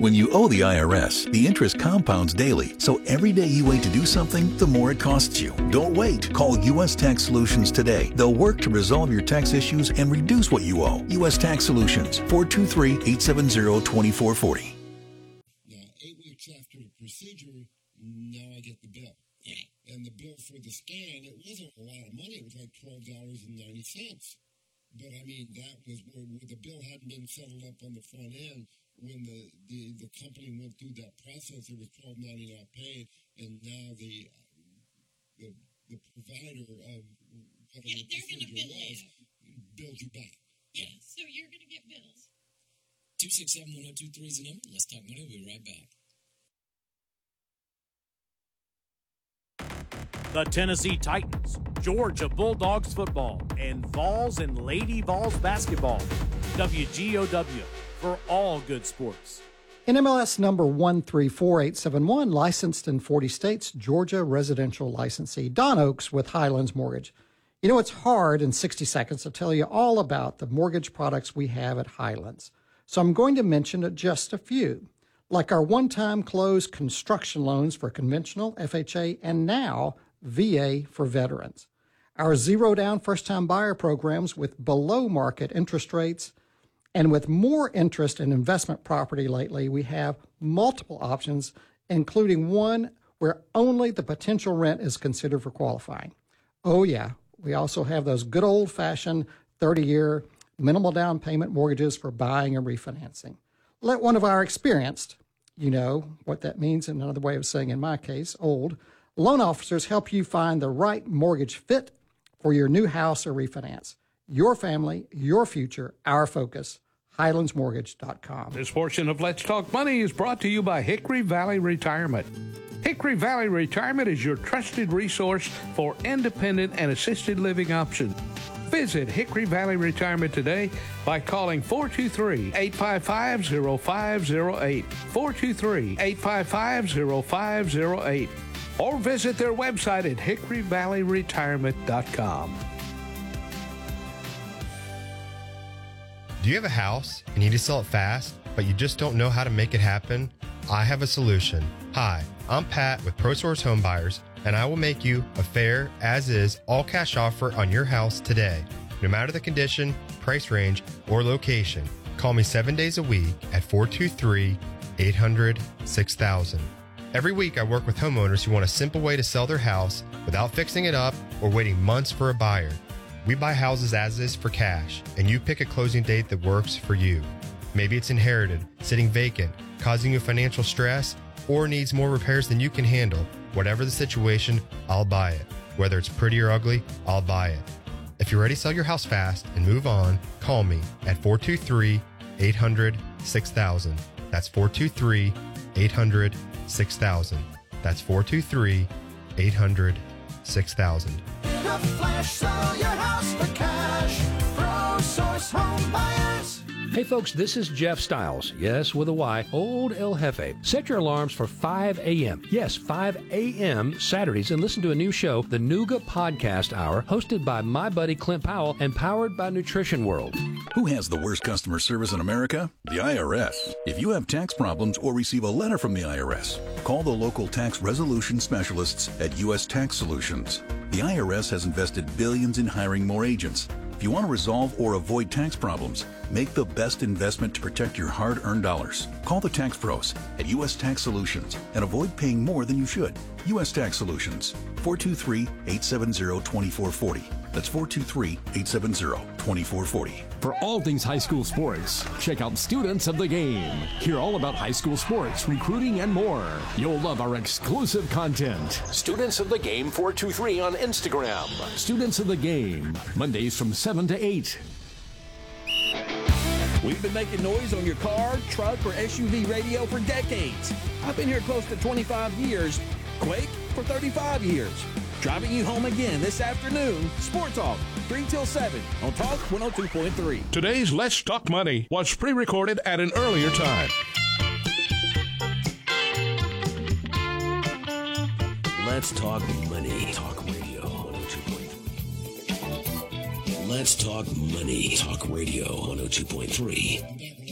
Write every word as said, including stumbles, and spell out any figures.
When you owe the I R S, the interest compounds daily, so every day you wait to do something, the more it costs you. Don't wait. Call U S Tax Solutions today. They'll work to resolve your tax issues and reduce what you owe. U S Tax Solutions, four two three, eight seven zero, two four four zero. Now, eight weeks after the procedure, now I get the bill. And the bill for the scan, it wasn't a lot of money. It was like twelve dollars and ninety cents. But, I mean, that was where, where the bill hadn't been settled up on the front end. When the, the, the company went through that process, it was twelve dollars and ninety cents not paid, and now the the, the provider of whatever yeah, they're going to bill was you. billed you back. Yeah, so you're going to get bills. two six seven, one oh two three is the number. Let's Talk Money. We'll be right back. The Tennessee Titans, Georgia Bulldogs football, and Vols and Lady Vols basketball. W G O W for all good sports. N M L S number one three four eight seven one, licensed in forty states, Georgia residential licensee. Don Oaks with Highlands Mortgage. You know, it's hard in sixty seconds to tell you all about the mortgage products we have at Highlands. So I'm going to mention just a few, like our one-time closed construction loans for conventional, F H A, and now V A for veterans. Our zero-down first-time buyer programs with below-market interest rates. And with more interest in investment property lately, we have multiple options, including one where only the potential rent is considered for qualifying. Oh, yeah. We also have those good old-fashioned thirty-year minimal down payment mortgages for buying and refinancing. Let one of our experienced, you know what that means in another way of saying, in my case, old, loan officers help you find the right mortgage fit for your new house or refinance. Your family, your future, our focus. Highlands Mortgage dot com. This portion of Let's Talk Money is brought to you by Hickory Valley Retirement. Hickory Valley Retirement is your trusted resource for independent and assisted living options. Visit Hickory Valley Retirement today by calling four two three, eight five five, zero five zero eight, four two three, eight five five, zero five zero eight, or visit their website at Hickory Valley Retirement dot com. Do you have a house and you need to sell it fast, but you just don't know how to make it happen? I have a solution. Hi, I'm Pat with ProSource Home Buyers, and I will make you a fair, as-is, all-cash offer on your house today. No matter the condition, price range, or location, call me seven days a week at four two three, eight hundred, six thousand. Every week I work with homeowners who want a simple way to sell their house without fixing it up or waiting months for a buyer. We buy houses as is for cash, and you pick a closing date that works for you. Maybe it's inherited, sitting vacant, causing you financial stress, or needs more repairs than you can handle. Whatever the situation, I'll buy it. Whether it's pretty or ugly, I'll buy it. If you're ready to sell your house fast and move on, call me at four two three, eight hundred, six thousand. That's four two three, eight hundred, six thousand. That's four two three, eight hundred, six thousand. In a flash, sell your house for cash. ProSource Home Buyers. Hey folks, this is Jeff Stiles, yes, with a Y, Old El Jefe. Set your alarms for five a.m. Yes, five a.m. Saturdays and listen to a new show, the Nougat Podcast Hour, hosted by my buddy Clint Powell and powered by Nutrition World. Who has the worst customer service in America? The I R S. If you have tax problems or receive a letter from the I R S, call the local tax resolution specialists at U S Tax Solutions. The I R S has invested billions in hiring more agents. If you want to resolve or avoid tax problems, make the best investment to protect your hard-earned dollars. Call the tax pros at U S Tax Solutions and avoid paying more than you should. U S Tax Solutions, four two three, eight seven zero, two four four zero. That's four two three, eight seven zero, two four four zero. For all things high school sports, check out Students of the Game. Hear all about high school sports, recruiting, and more. You'll love our exclusive content. Students of the Game four two three on Instagram. Students of the Game, Mondays from seven to eight. We've been making noise on your car, truck, or S U V radio for decades. I've been here close to twenty-five years. Quake for thirty-five years. Driving you home again this afternoon. Sport Talk, three till seven on Talk one oh two point three. Today's Let's Talk Money was pre-recorded at an earlier time. Let's Talk Money. Talk Radio one oh two point three. Let's Talk Money. Talk Radio one oh two point three.